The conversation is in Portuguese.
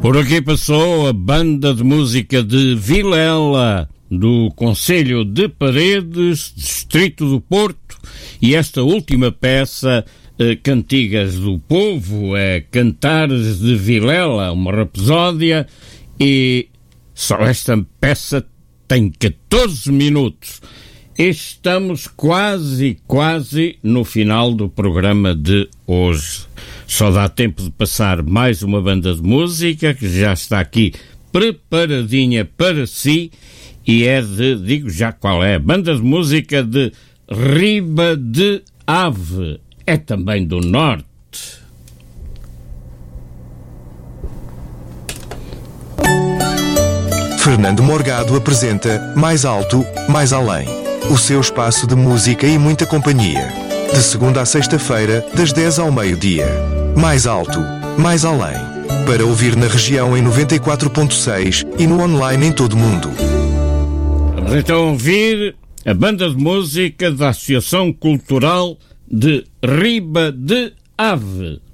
Por aqui passou a banda de música de Vilela, do Concelho de Paredes, Distrito do Porto, e esta última peça, Cantigas do Povo, é Cantares de Vilela, uma rapsódia, e só esta peça tem 14 minutos. Estamos quase no final do programa de hoje. Só dá tempo de passar mais uma banda de música que já está aqui preparadinha para si e é digo já qual é, a banda de música de Riba de Ave, é também do Norte. Fernando Morgado apresenta Mais Alto, Mais Além, o seu espaço de música e muita companhia. De segunda a sexta-feira, das 10 ao meio-dia. Mais Alto, Mais Além. Para ouvir na região em 94.6 e no online em todo o mundo. Vamos então ouvir a banda de música da Associação Cultural de Riba de Ave.